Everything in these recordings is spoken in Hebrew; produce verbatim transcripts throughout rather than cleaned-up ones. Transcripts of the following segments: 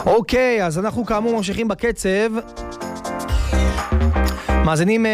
אוקיי, אז אנחנו כאמור ממשיכים בקצב. מאזינים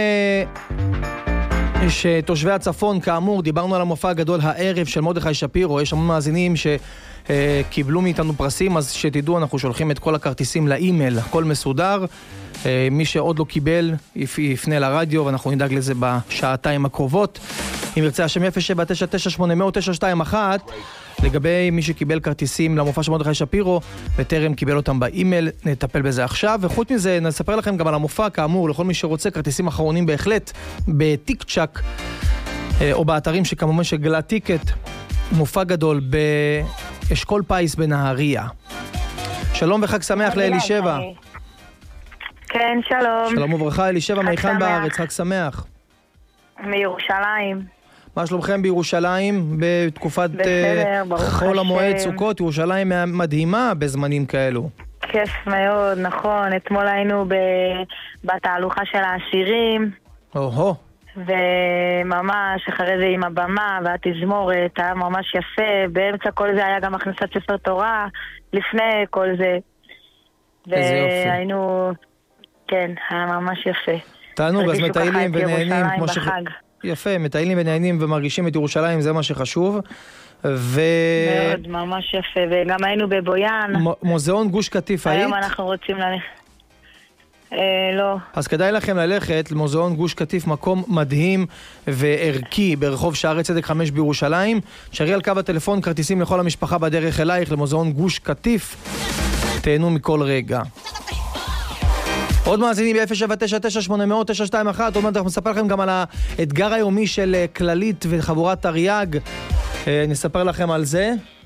שתושבי הצפון, כאמור, דיברנו על המופע הגדול הערב של מרדכי שפירו. יש המון מאזינים שקיבלו מאיתנו פרסים, אז שתדעו, אנחנו שולחים את כל הכרטיסים לאימייל, הכל מסודר. מי שעוד לא קיבל יפנה לרדיו, ואנחנו נדאג לזה בשעתיים הקרובות. אם ירצה השם אפס שבע תשע תשע שמונה אפס אפס תשע שתיים אחת, לגבי מי שקיבל כרטיסים למופע של מרדכי שפירו וטרם קיבל אותם באימייל, נטפל בזה עכשיו. וחוץ מזה נספר לכם גם על המופע, כאמור, לכל מי שרוצה, כרטיסים אחרונים בהחלט בטיק צ'ק או באתרים שכמובן שגלה טיקט. מופע גדול באשכול פייס בנהריה. שלום וחג שמח לאלישבע. כן, שלום. שלום וברכה, אלישבע, מהיכן בארץ? חג שמח. מירושלים. מה שלומכם בירושלים בתקופת חול המועד סוכות? ירושלים מדהימה בזמנים כאלו. כיף מאוד, נכון. אתמול היינו בתהלוכה של העשירים. אוהו. וממש אחרי זה עם הבמה והתזמורת, היה ממש יפה. באמצע כל זה היה גם הכנסת ספר תורה, לפני כל זה. איזה יופי. והיינו, כן, היה ממש יפה. תענוג, אז מטיילים ונהנים כמו ש... יפה, מטיילים ונהנים ומרגישים את ירושלים, זה מה שחשוב. ו... מאוד, ממש יפה, וגם היינו בבויאן. מוזיאון גוש קטיף, היית? היום אנחנו רוצים ללכת. אה, לא. אז כדאי לכם ללכת למוזיאון גוש קטיף, מקום מדהים וערכי ברחוב שערי צדק חמש בירושלים. שרי על קו הטלפון, כרטיסים לכל המשפחה בדרך אלייך למוזיאון גוש קטיף. תהנו מכל רגע. עוד מאזינים ב-אפס שבע תשע תשע שמונה אפס אפס תשע שתיים אחת. עוד מעט אנחנו נספר לכם גם על האתגר היומי של כללית וחבורת תרי"ג. נספר לכם על זה.